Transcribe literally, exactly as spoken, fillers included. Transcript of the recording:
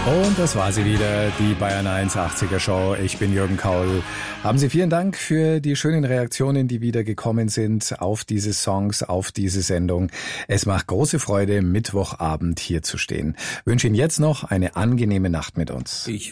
Und das war sie wieder, die Bayern eins achtziger Show. Ich bin Jürgen Kaul. Haben Sie vielen Dank für die schönen Reaktionen, die wieder gekommen sind auf diese Songs, auf diese Sendung. Es macht große Freude, Mittwochabend hier zu stehen. Ich wünsche Ihnen jetzt noch eine angenehme Nacht mit uns. Ich